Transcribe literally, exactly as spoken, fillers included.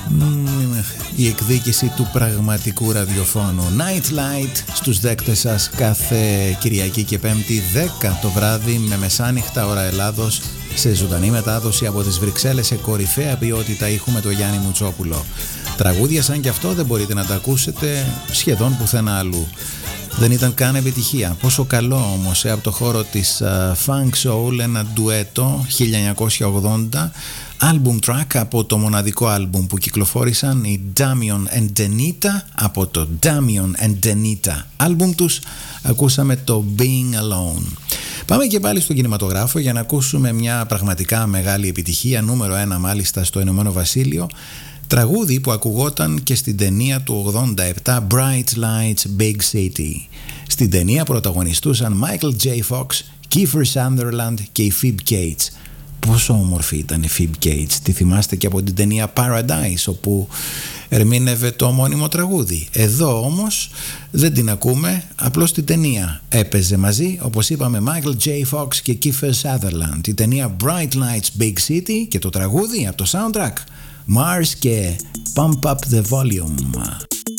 η εκδίκηση του πραγματικού ραδιοφώνου. Night Light στους δέκτες σας κάθε Κυριακή και Πέμπτη δέκα το βράδυ με μεσάνυχτα ώρα Ελλάδος σε ζωντανή μετάδοση από τις Βρυξέλλες σε κορυφαία ποιότητα ήχου με το Γιάννη Μουτσόπουλο. Τραγούδια σαν κι αυτό δεν μπορείτε να τα ακούσετε σχεδόν πουθενά αλλού. Δεν ήταν καν επιτυχία. Πόσο καλό όμως ε, από το χώρο της uh, Funk Soul, ένα ντουέτο χίλια εννιακόσια ογδόντα, album track από το μοναδικό άλμπουμ που κυκλοφόρησαν οι Damian and Denita. Από το Damian and Denita άλμπουμ τους ακούσαμε το Being Alone. Πάμε και πάλι στον κινηματογράφο για να ακούσουμε μια πραγματικά μεγάλη επιτυχία, νούμερο ένα μάλιστα στο Ηνωμένο Βασίλειο, τραγούδι που ακουγόταν και στην ταινία του ογδόντα επτά Bright Lights Big City. Στην ταινία πρωταγωνιστούσαν Michael J. Fox, Kiefer Sutherland και η Phoebe Cates. Πόσο όμορφη ήταν η Phoebe Cates, τη θυμάστε και από την ταινία Paradise όπου ερμήνευε το ομώνυμο τραγούδι. Εδώ όμως δεν την ακούμε, απλώς την ταινία έπαιζε μαζί, όπως είπαμε, Michael J. Fox και Kiefer Sutherland. Η ταινία Bright Lights Big City και το τραγούδι από το soundtrack Mars και Pump Up the Volume.